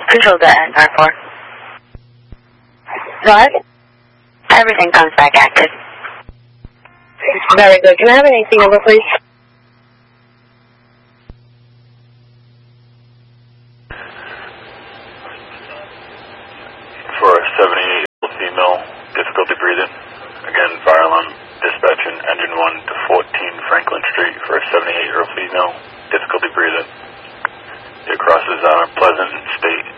Control that and R4. What? Everything comes back active. Very good. Can I have an AC number, please? For a 78-year-old female, difficulty breathing. Again, fire alarm dispatching, engine 1 to 14 Franklin Street for a 78-year-old female, difficulty breathing. It crosses Pleasant State